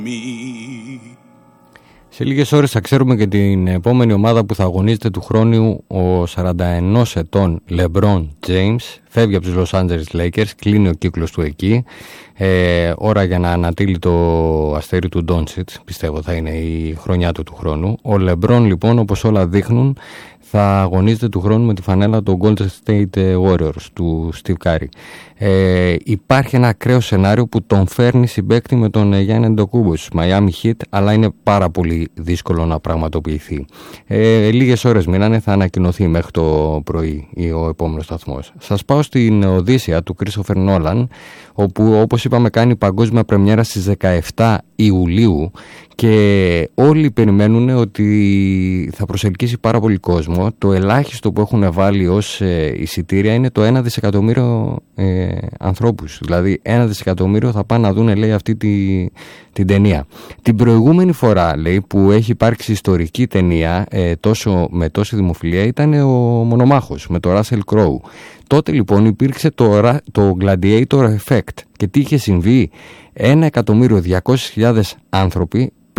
Σε λίγες ώρες θα ξέρουμε και την επόμενη ομάδα που θα αγωνίζεται του χρόνου. Ο 41 ετών LeBron James φεύγει από τους Los Angeles Lakers, κλείνει ο κύκλος του εκεί. Ώρα για να ανατείλει το αστέρι του Doncic, πιστεύω θα είναι η χρονιά του χρόνου. Ο LeBron λοιπόν, όπως όλα δείχνουν, θα αγωνίζεται του χρόνου με τη φανέλα του Golden State Warriors, του Steve Curry. Υπάρχει ένα ακραίο σενάριο που τον φέρνει συμπαίκτη με τον Γιάννη Αντετοκούνμπο στους Miami Heat, αλλά είναι πάρα πολύ δύσκολο να πραγματοποιηθεί. Λίγες ώρες μείνανε, θα ανακοινωθεί μέχρι το πρωί ο επόμενος σταθμός. Σας πάω στην Οδύσσεια του Christopher Nolan, όπου όπως είπαμε κάνει παγκόσμια πρεμιέρα στις 17 Ιουλίου και όλοι περιμένουν ότι θα προσελκύσει πάρα πολύ κόσμο. Το ελάχιστο που έχουν βάλει ως εισιτήρια είναι το 1 δισεκατομμύριο ανθρώπους. Δηλαδή 1 δισεκατομμύριο θα πάνε να δουν, λέει, αυτή την ταινία. Την προηγούμενη φορά, λέει, που έχει υπάρξει ιστορική ταινία με τόση δημοφιλία ήταν ο Μονομάχος με το Russell Crowe. Τότε λοιπόν υπήρξε το Gladiator Effect. Και τι είχε συμβεί? 1.200.000 άνθρωποι